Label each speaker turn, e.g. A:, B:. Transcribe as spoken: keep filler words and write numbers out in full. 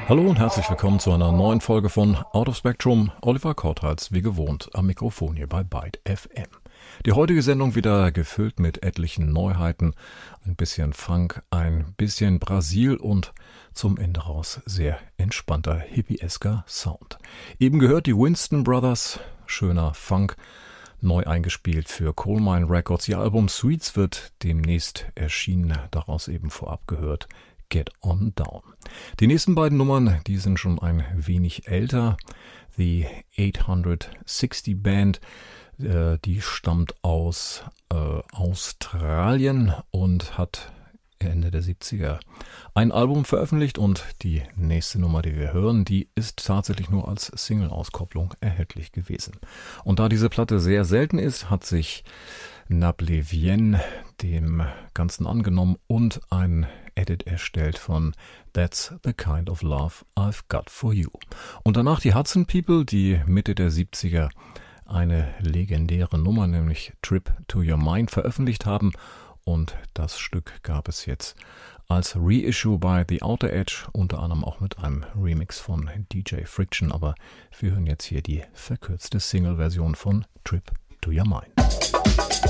A: Hallo und herzlich willkommen zu einer neuen Folge von Out of Spectrum. Oliver Kortals, wie gewohnt, am Mikrofon hier bei Byte F M. Die heutige Sendung wieder gefüllt mit etlichen Neuheiten, ein bisschen Funk, ein bisschen Brasil und zum Ende raus sehr entspannter, hippiesker Sound. Eben gehört die Winston Brothers, schöner Funk, neu eingespielt für Coal Mine Records. Ihr Album Sweets wird demnächst erschienen, daraus eben vorab gehört Get On Down. Die nächsten beiden Nummern, die sind schon ein wenig älter. The achthundertsechzig Band, äh, die stammt aus äh, Australien und hat Ende der siebziger ein Album veröffentlicht, und die nächste Nummer, die wir hören, die ist tatsächlich nur als Single-Auskopplung erhältlich gewesen. Und da diese Platte sehr selten ist, hat sich Naple Vienne dem Ganzen angenommen und ein Edit erstellt von That's the Kind of Love I've Got for You. Und danach die Hudson People, die Mitte der siebziger eine legendäre Nummer, nämlich Trip to Your Mind, veröffentlicht haben. Und das Stück gab es jetzt als Reissue bei The Outer Edge, unter anderem auch mit einem Remix von D J Friction. Aber wir hören jetzt hier die verkürzte Single-Version von Trip to Your Mind.